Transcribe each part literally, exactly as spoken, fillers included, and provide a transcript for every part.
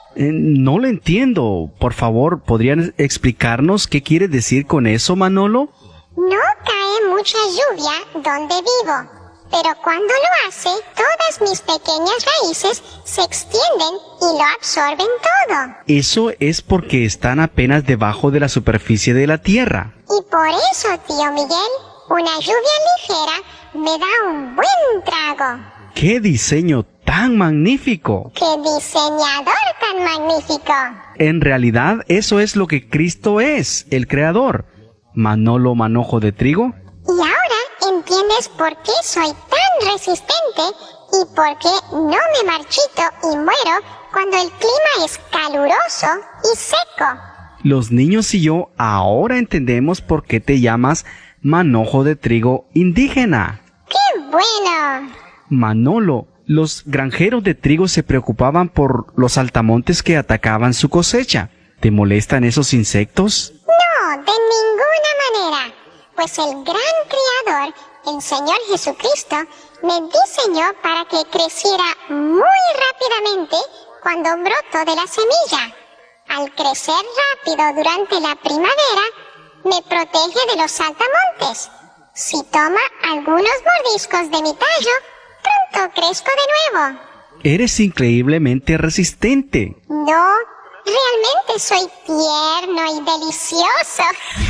Eh, no lo entiendo. Por favor, ¿podrían explicarnos qué quiere decir con eso, Manolo? No cae mucha lluvia donde vivo, pero cuando lo hace, todas mis pequeñas raíces se extienden y lo absorben todo. Eso es porque están apenas debajo de la superficie de la tierra. Y por eso, tío Miguel, una lluvia ligera me da un buen trago. ¡Qué diseño tan magnífico! ¡Qué diseñador tan magnífico! En realidad, eso es lo que Cristo es, el Creador. Manolo Manojo de Trigo. Y ahora entiendes por qué soy tan resistente y por qué no me marchito y muero cuando el clima es caluroso y seco. Los niños y yo ahora entendemos por qué te llamas Manojo de Trigo indígena. ¡Qué bueno! Manolo, los granjeros de trigo se preocupaban por los saltamontes que atacaban su cosecha. ¿Te molestan esos insectos? No, de ninguna manera, pues el gran Creador, el Señor Jesucristo, me diseñó para que creciera muy rápidamente cuando broto de la semilla. Al crecer rápido durante la primavera, me protege de los saltamontes. Si toma algunos mordiscos de mi tallo, pronto crezco de nuevo. Eres increíblemente resistente. No, realmente soy tierno y delicioso.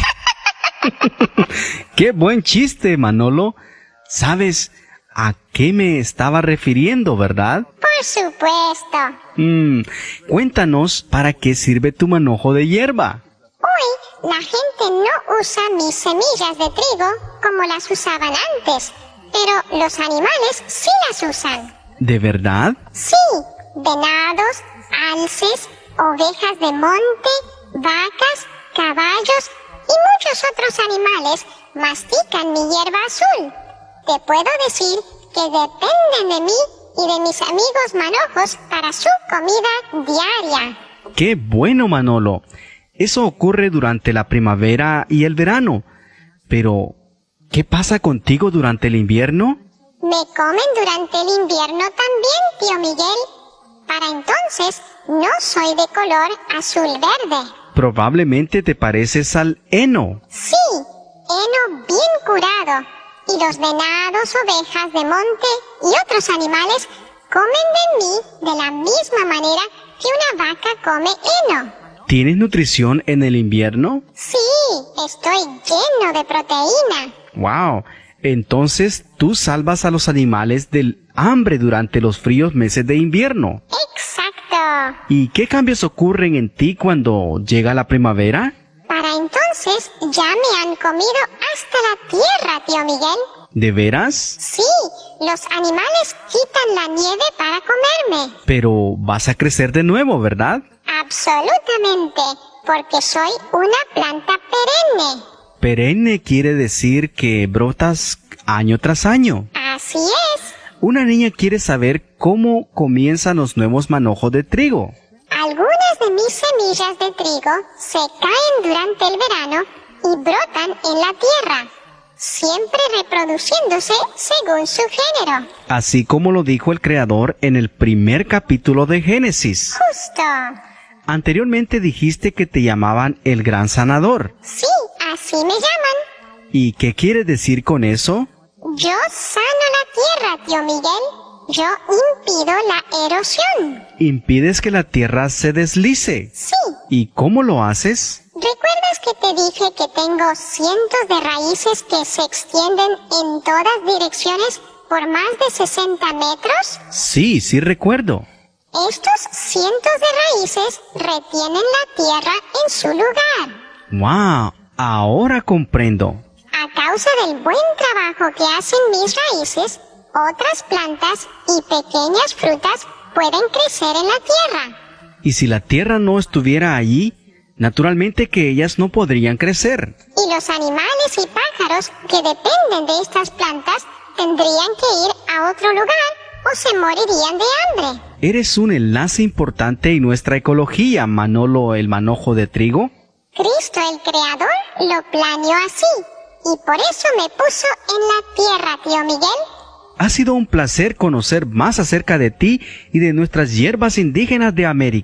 ¡Qué buen chiste, Manolo! ¿Sabes a qué me estaba refiriendo, verdad? Por supuesto. Mm, cuéntanos para qué sirve tu manojo de hierba. Hoy la gente no usa mis semillas de trigo como las usaban antes, pero los animales sí las usan. ¿De verdad? Sí, venados, alces, ovejas de monte, vacas, caballos y muchos otros animales mastican mi hierba azul. Te puedo decir que dependen de mí y de mis amigos manojos para su comida diaria. ¡Qué bueno, Manolo! Eso ocurre durante la primavera y el verano. Pero, ¿qué pasa contigo durante el invierno? Me comen durante el invierno también, tío Miguel. Para entonces, no soy de color azul-verde. Probablemente te pareces al heno. Sí, heno bien curado. Y los venados, ovejas de monte y otros animales comen de mí de la misma manera que una vaca come heno. ¿Tienes nutrición en el invierno? Sí, estoy lleno de proteína. ¡Wow! Entonces tú salvas a los animales del hambre durante los fríos meses de invierno. ¡Exacto! ¿Y qué cambios ocurren en ti cuando llega la primavera? Para entonces ya me han comido hasta la tierra, tío Miguel. ¿De veras? Sí, los animales quitan la nieve para comerme. Pero vas a crecer de nuevo, ¿verdad? Absolutamente, porque soy una planta perenne. Perenne quiere decir que brotas año tras año. Así es. Una niña quiere saber cómo comienzan los nuevos manojos de trigo. Algunas de mis semillas de trigo se caen durante el verano y brotan en la tierra, siempre reproduciéndose según su género. Así como lo dijo el Creador en el primer capítulo de Génesis. Justo. Anteriormente dijiste que te llamaban el Gran Sanador. Sí, así me llaman. ¿Y qué quiere decir con eso? Yo sano la tierra, tío Miguel. Yo impido la erosión. ¿Impides que la tierra se deslice? Sí. ¿Y cómo lo haces? ¿Recuerdas que te dije que tengo cientos de raíces que se extienden en todas direcciones por más de sesenta metros? Sí, sí recuerdo. Estos cientos de raíces retienen la tierra en su lugar. ¡Wow! Ahora comprendo. A causa del buen trabajo que hacen mis raíces, otras plantas y pequeñas frutas pueden crecer en la tierra. Y si la tierra no estuviera allí, naturalmente que ellas no podrían crecer. Y los animales y pájaros que dependen de estas plantas tendrían que ir a otro lugar o se morirían de hambre. Eres un enlace importante en nuestra ecología, Manolo el Manojo de Trigo. Cristo el Creador lo planeó así, y por eso me puso en la tierra, tío Miguel. Ha sido un placer conocer más acerca de ti y de nuestras hierbas indígenas de América.